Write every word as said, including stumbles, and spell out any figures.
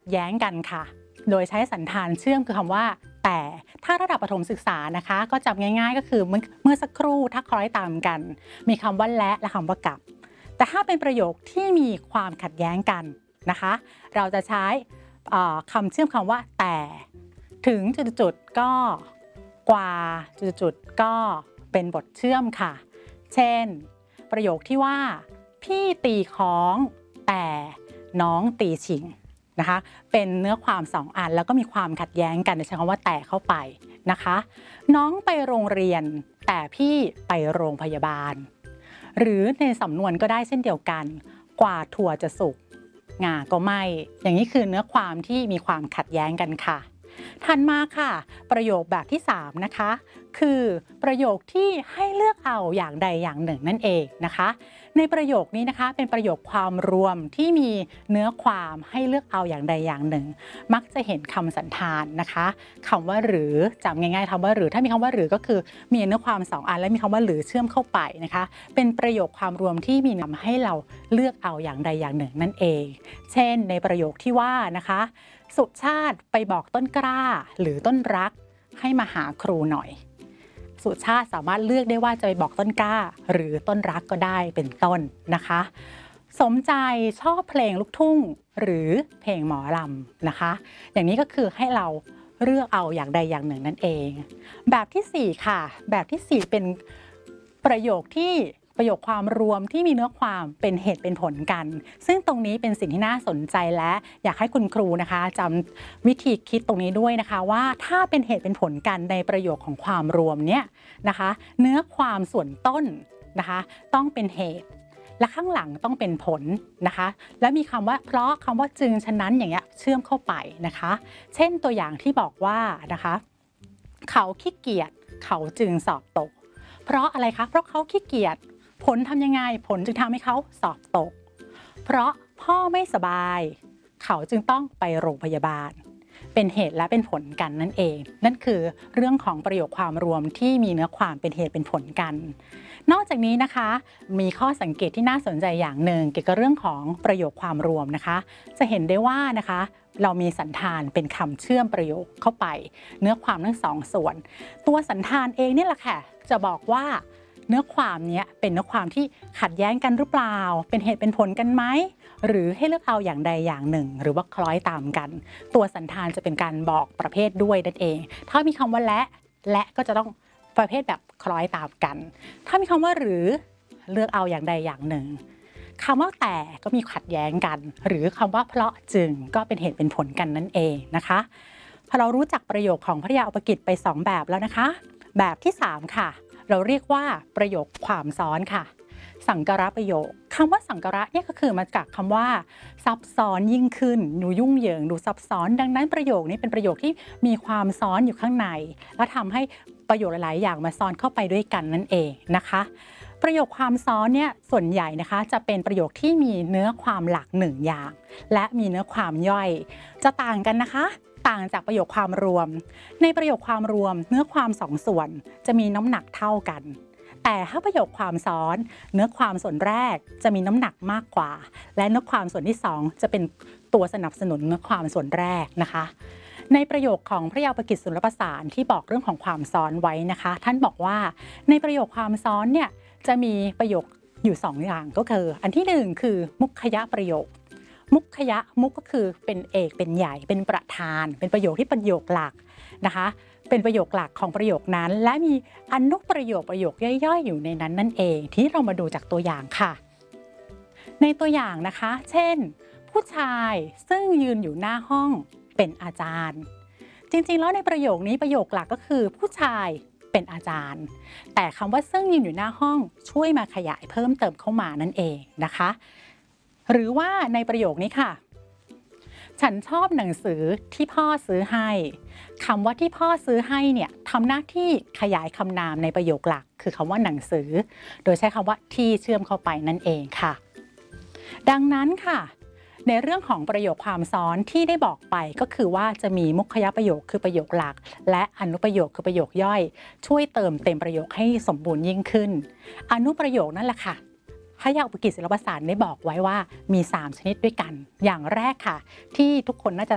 แย้งกันค่ะโดยใช้สันธานเชื่อมคือคำว่าแต่ถ้าระดับประถมศึกษานะคะก็จำง่ายๆก็คือเมื่อสักครู่ถ้าคล้อยตามกันมีคำว่าและและคำว่ากับแต่ถ้าเป็นประโยคที่มีความขัดแย้งกันนะคะเราจะใช้คำเชื่อมคำว่าแต่ถึงจุดๆก็กว่าจุดๆก็เป็นบทเชื่อมค่ะเช่นประโยคที่ว่าพี่ตีค้องแต่น้องตีฉิงนะคะเป็นเนื้อความสองอันแล้วก็มีความขัดแย้งกันใช้คำว่าแต่เข้าไปนะคะน้องไปโรงเรียนแต่พี่ไปโรงพยาบาลหรือในสำนวนก็ได้เช่นเดียวกันกว่าถั่วจะสุกงาก็ไม่อย่างนี้คือเนื้อความที่มีความขัดแย้งกันค่ะถัดมาค่ะประโยคแบบที่สามนะคะคือประโยคที่ให้เลือกเอาอย่างใดอย่างหนึ่งนั่นเองนะคะในประโยคนี้นะคะเป็นประโยคความรวมที่มีเนื้อความให้เลือกเอาอย่างใดอย่างหนึ่งมักจะเห็นคำสันธานนะคะคำว่าหรือจำง่ายๆคำว่าหรือถ้ามีคำว่าหรือก็คือมีเนื้อความสองอันและมีคำว่าหรือเชื่อมเข้าไปนะคะเป็นประโยคความรวมที่มีนำให้เราเลือกเอาอย่างใดอย่างหนึ่งนั่นเองเช่นในประโยคที่ว่านะคะสุชาติไปบอกต้นกล้าหรือต้นรักให้มาหาครูหน่อยสุชาติสามารถเลือกได้ว่าจะไปบอกต้นกล้าหรือต้นรักก็ได้เป็นต้นนะคะสมใจชอบเพลงลูกทุ่งหรือเพลงหมอลำนะคะอย่างนี้ก็คือให้เราเลือกเอาอย่างใดอย่างหนึ่งนั่นเองแบบที่สี่ค่ะแบบที่สี่เป็นประโยคที่ประโยคความรวมที่มีเนื้อความเป็นเหตุเป็นผลกันซึ่งตรงนี้เป็นสิ่งที่น่าสนใจและอยากให้คุณครูนะคะจำวิธีคิดตรงนี้ด้วยนะคะว่าถ้าเป็นเหตุเป็นผลกันในประโยคของความรวมเนี่ยนะคะเนื้อความส่วนต้นนะคะต้องเป็นเหตุและข้างหลังต้องเป็นผลนะคะและมีคำว่าเพราะคำว่าจึงฉะนั้นอย่างเงี้ยเชื่อมเข้าไปนะคะเช่นตัวอย่างที่บอกว่านะคะเขาขี้เกียจเขาจึงสอบตกเพราะอะไรคะเพราะเขาขี้เกียจผลทำยังไงผลจึงทำให้เขาสอบตกเพราะพ่อไม่สบายเขาจึงต้องไปโรงพยาบาลเป็นเหตุและเป็นผลกันนั่นเองนั่นคือเรื่องของประโยคความรวมที่มีเนื้อความเป็นเหตุเป็นผลกันนอกจากนี้นะคะมีข้อสังเกตที่น่าสนใจอย่างหนึ่งเกี่ยวกับเรื่องของประโยคความรวมนะคะจะเห็นได้ว่านะคะเรามีสันธานเป็นคำเชื่อมประโยคเข้าไปเนื้อความทั้งสองส่วนตัวสันธานเองนี่แหละค่ะจะบอกว่าเนื้อความนี้เป็นเนื้อความที่ขัดแย้งกันหรือเปล่าเป็นเหตุเป็นผลกันไหมหรือให้เลือกเอาอย่างใดอย่างหนึ่งหรือว่าคล้อยตามกันตัวสันธานจะเป็นการบอกประเภทด้วยนั่นเองถ้ามีคำว่าและและก็จะต้องประเภทแบบคล้อยตามกันถ้ามีคำว่าหรือเลือกเอาอย่างใดอย่างหนึ่งคำว่าแต่ก็มีขัดแย้งกันหรือคำว่าเพราะจึงก็เป็นเหตุเป็นผลกันนั่นเองนะคะพอเรารู้จักประโยคของพระยาอุปกิจไปสองแบบแล้วนะคะแบบที่สามค่ะเราเรียกว่าประโยคความซ้อนค่ะสังกระประโยคคำว่าสังกระเนี่ยก็คือมาจากคำว่าซับซ้อนยิ่งขึ้นดูยุ่งเหยิงดูซับซ้อนดังนั้นประโยคนี้เป็นประโยคที่มีความซ้อนอยู่ข้างในและทำให้ประโยคหลายๆอย่างมาซ้อนเข้าไปด้วยกันนั่นเองนะคะประโยคความซ้อนเนี่ยส่วนใหญ่นะคะจะเป็นประโยคที่มีเนื้อความหลักหนึ่งอย่างและมีเนื้อความย่อยจะต่างกันนะคะต่างจากประโยคความรวมในประโยคความรวมเนื้อความสองส่วนจะมีน้ำหนักเท่ากันแต่ถ้าประโยคความซ้อนเนื้อความส่วนแรกจะมีน้ำหนักมากกว่าและเนื้อความส่วนที่สองจะเป็นตัวสนับสนุนเนื้อความส่วนแรกนะคะในประโยคของพระยาอุปกิจสุรประสานที่บอกเรื่องของความซ้อนไว้นะคะท่านบอกว่าในประโยคความซ้อนเนี่ยจะมีประโยคอยู่สองอย่างก็คืออันที่หนึ่งคือมุขยะประโยคมุขยะมุขก็คือเป็นเอกเป็นใหญ่เป็นประธานเป็นประโยคที่ประโยคหลักนะคะเป็นประโยคหลักของประโยคนั้นและมีอนุประโยคประโยคย่อยๆอยู่ในนั้นนั่นเองที่เรามาดูจากตัวอย่างค่ะในตัวอย่างนะคะเช่นผู้ชายซึ่งยืนอยู่หน้าห้องเป็นอาจารย์จริงๆแล้วในประโยคนี้ประโยคหลักก็คือผู้ชายเป็นอาจารย์แต่คำว่าซึ่งยืนอยู่หน้าห้องช่วยมาขยายเพิ่มเติมเข้ามานั่นเองนะคะหรือว่าในประโยคนี้ค่ะฉันชอบหนังสือที่พ่อซื้อให้คำว่าที่พ่อซื้อให้เนี่ยทำหน้าที่ขยายคำนามในประโยคหลักคือคำว่าหนังสือโดยใช้คำว่าที่เชื่อมเข้าไปนั่นเองค่ะดังนั้นค่ะในเรื่องของประโยคความซ้อนที่ได้บอกไปก็คือว่าจะมีมุขยประโยคคือประโยคหลักและอนุประโยคคือประโยคย่อยช่วยเติมเต็มประโยคให้สมบูรณ์ยิ่งขึ้นอนุประโยคนั่นแหละค่ะพระยาอุปกิจศิลปศาสตร์ได้บอกไว้ว่ามีสามชนิดด้วยกันอย่างแรกค่ะที่ทุกคนน่าจะ